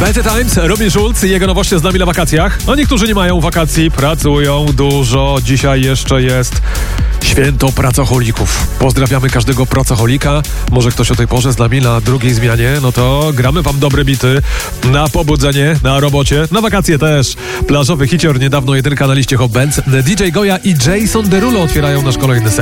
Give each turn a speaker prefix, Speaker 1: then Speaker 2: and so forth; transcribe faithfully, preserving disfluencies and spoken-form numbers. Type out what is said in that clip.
Speaker 1: Better Times, Robin Schulz i jego nowości z nami na wakacjach. No niektórzy nie mają wakacji, pracują dużo. Dzisiaj jeszcze jest święto pracocholików. Pozdrawiamy każdego pracocholika. Może ktoś o tej porze z nami na drugiej zmianie. No to gramy wam dobre bity na pobudzenie, na robocie, na wakacje też. Plażowy hicior, niedawno jedynka na liście Hot Bands. D J Goja i Jason Derulo otwierają nasz kolejny set.